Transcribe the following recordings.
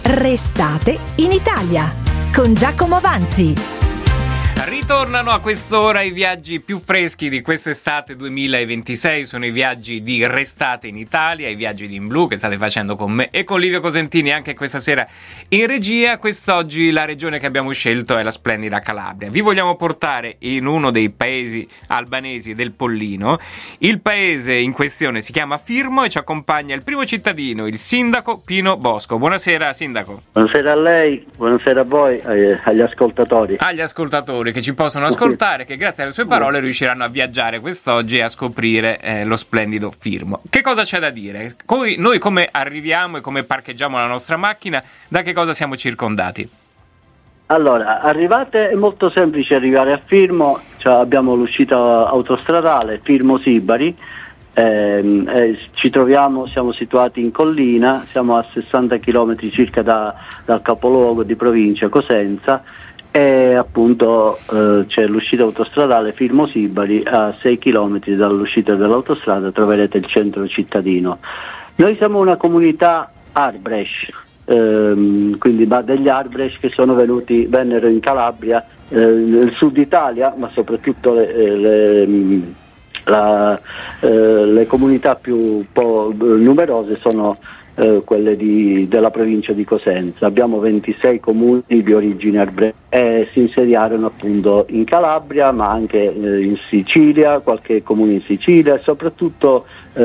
Restate in Italia con Giacomo Avanzi. Ritornano a quest'ora i viaggi più freschi di quest'estate 2026, sono i viaggi di Restate in Italia, i viaggi di In Blu che state facendo con me e con Livio Cosentini anche questa sera in regia. Quest'oggi la regione che abbiamo scelto è la splendida Calabria. Vi vogliamo portare in uno dei paesi albanesi del Pollino. Il paese in questione si chiama Firmo e ci accompagna il primo cittadino, il sindaco Pino Bosco. Buonasera sindaco. Buonasera a lei, buonasera a voi, agli ascoltatori. Agli ascoltatori che ci possono ascoltare, che grazie alle sue parole riusciranno a viaggiare quest'oggi e a scoprire lo splendido Firmo. Che cosa c'è da dire? Noi come arriviamo e come parcheggiamo la nostra macchina? Da che cosa siamo circondati? Allora, arrivate, è molto semplice arrivare a Firmo, cioè abbiamo l'uscita autostradale Firmo-Sibari, ci troviamo, siamo situati in collina, siamo a 60 km circa dal capoluogo di provincia Cosenza, e appunto c'è l'uscita autostradale Firmo-Sibari, a 6 km dall'uscita dell'autostrada troverete il centro cittadino. Noi siamo una comunità Arbresh, quindi degli Arbresh che vennero in Calabria, nel sud Italia, ma soprattutto le comunità più numerose sono quelle della provincia di Cosenza. Abbiamo 26 comuni di origine arbrescia e si insediarono appunto in Calabria, ma anche in Sicilia, qualche comune in Sicilia e soprattutto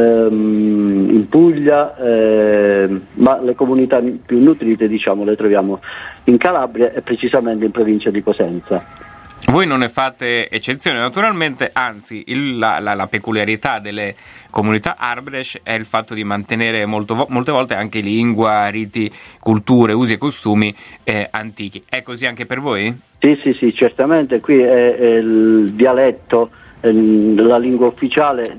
in Puglia, ma le comunità più nutrite le troviamo in Calabria e precisamente in provincia di Cosenza. Voi non ne fate eccezione, naturalmente, anzi la peculiarità delle comunità Arbresh è il fatto di mantenere molte volte anche lingua, riti, culture, usi e costumi antichi. È così anche per voi? Sì, certamente. Qui è il dialetto, la lingua ufficiale,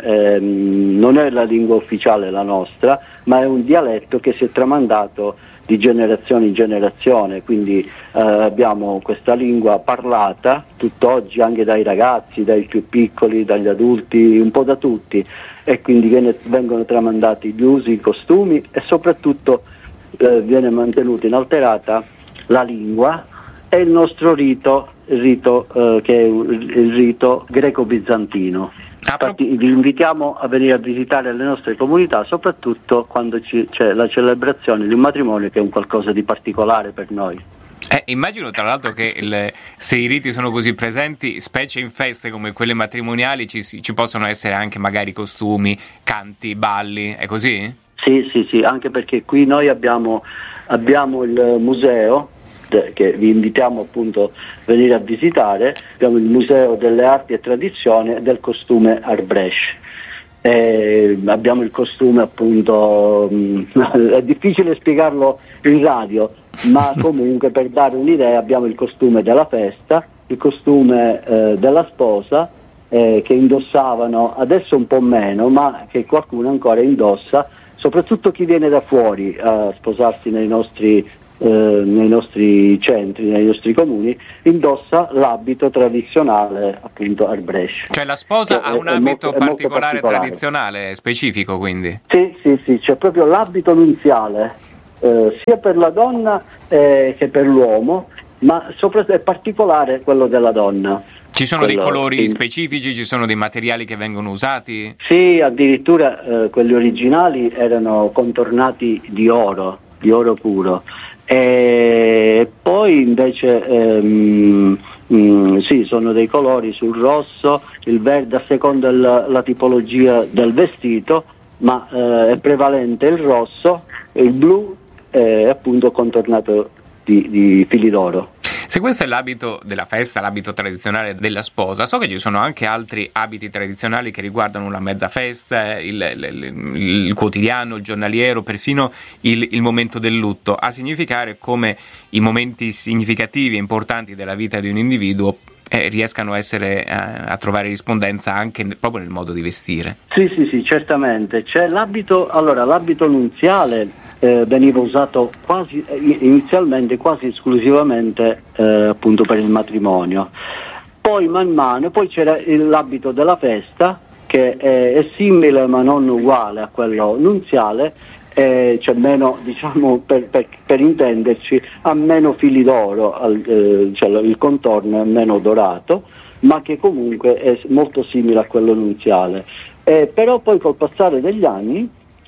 non è la lingua ufficiale la nostra, ma è un dialetto che si è tramandato di generazione in generazione, quindi abbiamo questa lingua parlata tutt'oggi anche dai ragazzi, dai più piccoli, dagli adulti, un po' da tutti, e quindi vengono tramandati gli usi, i costumi e soprattutto viene mantenuta inalterata la lingua e il nostro rito che è il rito greco-bizantino. Infatti vi invitiamo a venire a visitare le nostre comunità, soprattutto quando c'è la celebrazione di un matrimonio, che è un qualcosa di particolare per noi. Immagino tra l'altro che se i riti sono così presenti, specie in feste come quelle matrimoniali, ci possono essere anche magari costumi, canti, balli, è così? Sì, anche perché qui noi abbiamo il museo, che vi invitiamo appunto a venire a visitare. Abbiamo il Museo delle Arti e Tradizioni del costume Arbresh. Abbiamo il costume appunto, è difficile spiegarlo in radio, ma comunque per dare un'idea abbiamo il costume della festa, il costume della sposa, che indossavano, adesso un po' meno, ma che qualcuno ancora indossa, soprattutto chi viene da fuori a sposarsi nei nostri centri, nei nostri comuni, indossa l'abito tradizionale appunto Arbresh. Cioè la sposa ha un abito particolare, tradizionale, specifico quindi? Sì, c'è proprio l'abito nunziale, sia per la donna che per l'uomo, ma soprattutto è particolare quello della donna. Ci sono dei colori specifici, ci sono dei materiali che vengono usati? Sì, addirittura quelli originali erano contornati di oro puro. E poi invece sì, sono dei colori sul rosso, il verde a seconda la tipologia del vestito, ma è prevalente il rosso, il blu è appunto contornato di fili d'oro. Se questo è l'abito della festa, l'abito tradizionale della sposa, so che ci sono anche altri abiti tradizionali che riguardano la mezza festa, il quotidiano, il giornaliero, perfino il momento del lutto, a significare come i momenti significativi e importanti della vita di un individuo riescano a trovare rispondenza anche proprio nel modo di vestire. Sì, certamente. C'è l'abito nunziale. Veniva usato inizialmente quasi esclusivamente appunto per il matrimonio. Poi man mano c'era l'abito della festa, che è simile ma non uguale a quello nunziale, c'è meno, diciamo, per intenderci, ha meno fili d'oro, cioè il contorno è meno dorato, ma che comunque è molto simile a quello nuziale. Però poi col passare degli anni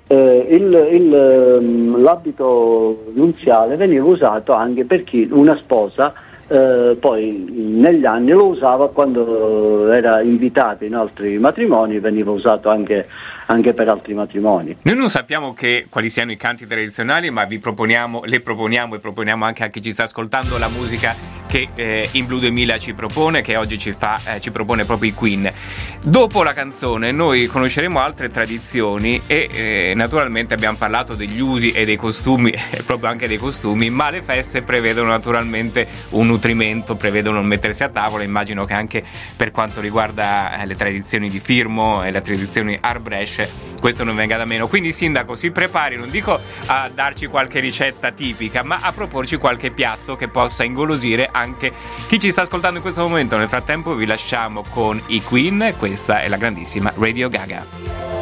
l'abito nuziale veniva usato anche per chi una sposa poi negli anni lo usava quando era invitata in altri matrimoni, veniva usato anche per altri matrimoni. Noi non sappiamo quali siano i canti tradizionali, ma le proponiamo e proponiamo anche a chi ci sta ascoltando la musica che In Blue 2000 ci propone, che oggi ci propone proprio i Queen. Dopo la canzone noi conosceremo altre tradizioni e naturalmente abbiamo parlato degli usi e dei costumi, proprio anche dei costumi, ma le feste prevedono naturalmente un nutrimento, prevedono il mettersi a tavola. Immagino che anche per quanto riguarda le tradizioni di Firmo e le tradizioni Arbresh questo non venga da meno. Quindi sindaco, si prepari, non dico a darci qualche ricetta tipica, ma a proporci qualche piatto che possa ingolosire anche chi ci sta ascoltando in questo momento. Nel frattempo vi lasciamo con i Queen, questa è la grandissima Radio Gaga.